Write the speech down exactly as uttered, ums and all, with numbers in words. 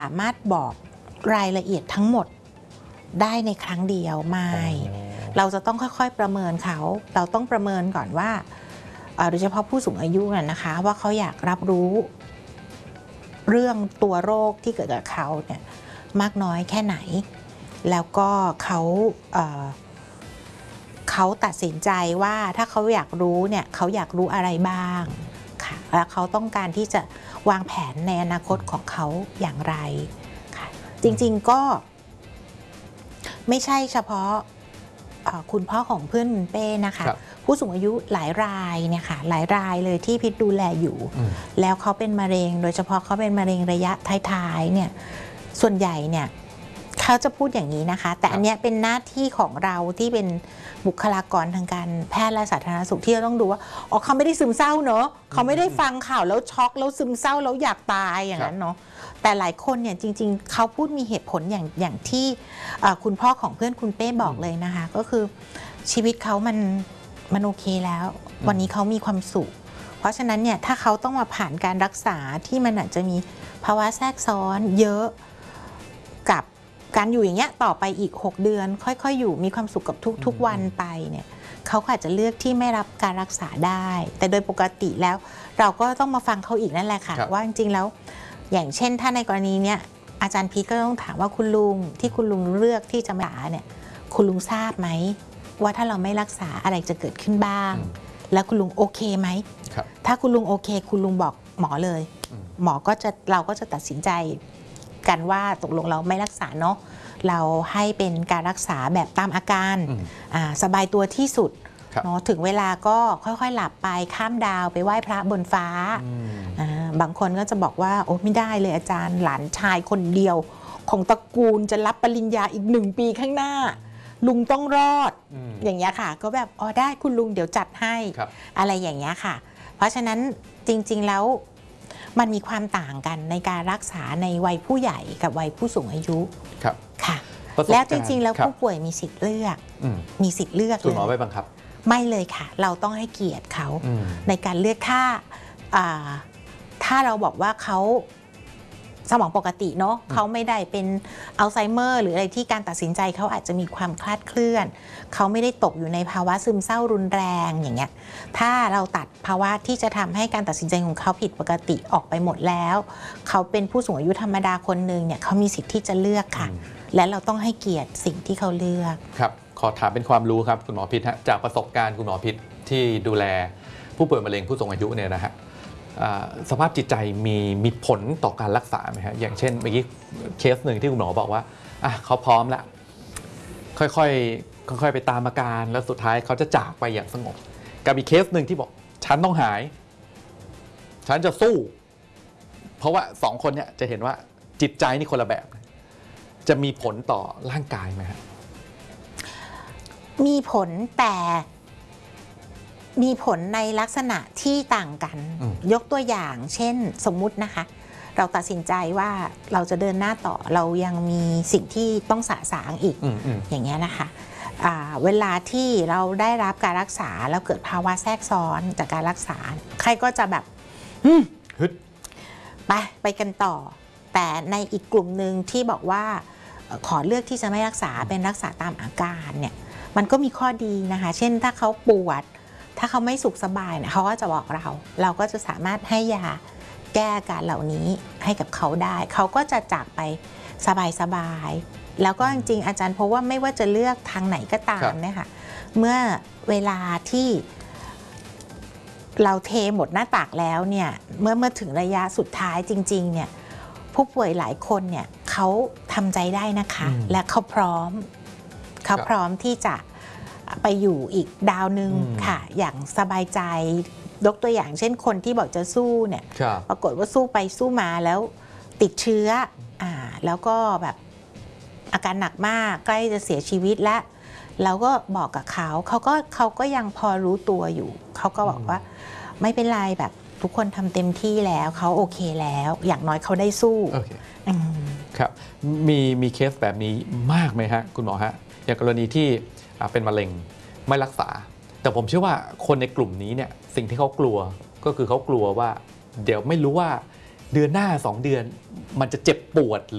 สามารถบอกรายละเอียดทั้งหมดได้ในครั้งเดียวไม่เราจะต้องค่อยๆประเมินเขาเราต้องประเมินก่อนว่าโดยเฉพาะผู้สูงอายุนะคะว่าเขาอยากรับรู้เรื่องตัวโรคที่เกิดกับเขาเนี่ยมากน้อยแค่ไหนแล้วก็เขาเอ่อเขาตัดสินใจว่าถ้าเขาอยากรู้เนี่ยเขาอยากรู้อะไรบ้างค่ะแล้วเขาต้องการที่จะวางแผนในอนาคตของเขาอย่างไรค่ะจริงๆก็ไม่ใช่เฉพาะคุณพ่อของเพื่อนเป้นะคะผู้สูงอายุหลายรายเนี่ยค่ะหลายรายเลยที่พิษดูแลอยู่แล้วเขาเป็นมะเร็งโดยเฉพาะเขาเป็นมะเร็งระยะท้ายๆเนี่ยส่วนใหญ่เนี่ยเขาจะพูดอย่างนี้นะคะแต่อันนี้เป็นหน้าที่ของเราที่เป็นบุคลากรทางการแพทย์และสาธารณสุขที่เราต้องดูว่าอ๋อเขาไม่ได้ซึมเศร้าเนอะเขาไม่ได้ฟังข่าวแล้วช็อกแล้วซึมเศร้าแล้วอยากตายอย่างนั้นเนาะแต่หลายคนเนี่ยจริงๆเขาพูดมีเหตุผลอย่างอย่างที่คุณพ่อของเพื่อนคุณเป้บอกเลยนะคะก็คือชีวิตเขามันมันโอเคแล้ววันนี้เขามีความสุขเพราะฉะนั้นเนี่ยถ้าเขาต้องมาผ่านการรักษาที่มันอาจจะมีภาวะแทรกซ้อนเยอะกับการอยู่อย่างเงี้ยต่อไปอีกหกเดือนค่อยๆอยู่มีความสุขกับทุกๆวันไปเนี่ยเขาอาจจะเลือกที่ไม่รับการรักษาได้แต่โดยปกติแล้วเราก็ต้องมาฟังเขาอีกนั่นแหละค่ะว่าจริงๆแล้วอย่างเช่นถ้าในกรณีเนี้ยอาจารย์พีทก็ต้องถามว่าคุณลุงที่คุณลุงเลือกที่จะมารักษาเนี่ยคุณลุงทราบไหมว่าถ้าเราไม่รักษาอะไรจะเกิดขึ้นบ้างแล้วคุณลุงโอเคไหมถ้าคุณลุงโอเคคุณลุงบอกหมอเลยหมอก็จะเราก็จะตัดสินใจกันว่าตกลงเราไม่รักษาเนาะเราให้เป็นการรักษาแบบตามอาการสบายตัวที่สุดเนาะถึงเวลาก็ค่อยๆหลับไปข้ามดาวไปไหว้พระบนฟ้าบางคนก็จะบอกว่าโอ้ไม่ได้เลยอาจารย์หลานชายคนเดียวของตระกูลจะรับปริญญาอีกหนึ่งปีข้างหน้าลุงต้องรอดอย่างเงี้ยค่ะก็แบบอ๋อได้คุณลุงเดี๋ยวจัดให้อะไรอย่างเงี้ยค่ะเพราะฉะนั้นจริงๆแล้วมันมีความต่างกันในการรักษาในวัยผู้ใหญ่กับวัยผู้สูงอายุค่ะแล้วจริงๆแล้วผู้ป่วยมีสิทธิ์เลือกมีสิทธิ์เลือกเลยคุณหมอไม่บังคับไม่เลยค่ะเราต้องให้เกียรติเขาในการเลือกถ้าถ้าเราบอกว่าเขาสมองปกติเนาะเขาไม่ได้เป็นอัลไซเมอร์หรืออะไรที่การตัดสินใจเขาอาจจะมีความคลาดเคลื่อนเขาไม่ได้ตกอยู่ในภาวะซึมเศร้ารุนแรงอย่างเงี้ยถ้าเราตัดภาวะที่จะทำให้การตัดสินใจของเขาผิดปกติออกไปหมดแล้วเขาเป็นผู้สูงอายุธรรมดาคนหนึ่งเนี่ยเขามีสิทธิ์ที่จะเลือกค่ะและเราต้องให้เกียรติสิ่งที่เขาเลือกครับขอถามเป็นความรู้ครับคุณหมอพิษฮะจากประสบการณ์คุณหมอพิษที่ดูแลผู้ป่วยมะเร็งผู้สูงอายุเนี่ยนะฮะสภาพจิตใจมีมีผลต่อการรักษาไหมฮะอย่างเช่นเมื่อกี้เคสหนึ่งที่คุณหมอบอกว่าอ่ะเขาพร้อมแล้วค่อยๆค่อยๆไปตามอาการแล้วสุดท้ายเขาจะจากไปอย่างสงบกับอีกเคสหนึ่งที่บอกฉันต้องหายฉันจะสู้เพราะว่าสองคนเนี่ยจะเห็นว่าจิตใจนี่คนละแบบจะมีผลต่อร่างกายไหมฮะมีผลแต่มีผลในลักษณะที่ต่างกันยกตัวอย่างเช่นสมมุตินะคะเราตัดสินใจว่าเราจะเดินหน้าต่อเรายังมีสิ่งที่ต้องสะสางอีก อ, อย่างเงี้ยนะคะเวลาที่เราได้รับการรักษาแล้วเกิดภาวะแทรกซ้อนจากการรักษาใครก็จะแบบฮึดไปไปกันต่อแต่ในอีกกลุ่มหนึ่งที่บอกว่าขอเลือกที่จะไม่รักษาเป็นรักษาตามอาการเนี่ยมันก็มีข้อดีนะคะเช่นถ้าเขาปวดถ้าเขาไม่สุขสบายเนี่ยเขาก็จะบอกเราเราก็จะสามารถให้ยาแก้อาการเหล่านี้ให้กับเขาได้เขาก็จะจากไปสบายๆแล้วก็จริงๆอาจารย์เพราะว่าไม่ว่าจะเลือกทางไหนก็ตามเนี่ยค่ะเมื่อเวลาที่เราเทหมดหน้าตักแล้วเนี่ยเมื่อเมื่อถึงระยะสุดท้ายจริงๆเนี่ยผู้ป่วยหลายคนเนี่ยเขาทำใจได้นะคะและเขาพร้อมเขาพร้อมที่จะไปอยู่อีกดาวนึงค่ะอย่างสบายใจยกตัวอย่างเช่นคนที่บอกจะสู้เนี่ยปรากฏว่าสู้ไปสู้มาแล้วติดเชื้ออ่าแล้วก็แบบอาการหนักมากใกล้จะเสียชีวิตแล้วเราก็บอกกับเขาเขาก็เขาก็ยังพอรู้ตัวอยู่เขาก็บอกว่าไม่เป็นไรแบบทุกคนทำเต็มที่แล้วเขาโอเคแล้วอย่างน้อยเขาได้สู้ครับมีมีเคสแบบนี้มากไหมฮะคุณหมอฮะอย่างกรณีที่เป็นมะเร็งไม่รักษาแต่ผมเชื่อว่าคนในกลุ่มนี้เนี่ยสิ่งที่เขากลัวก็คือเขากลัวว่าเดี๋ยวไม่รู้ว่าเดือนหน้าสองเดือนมันจะเจ็บปวด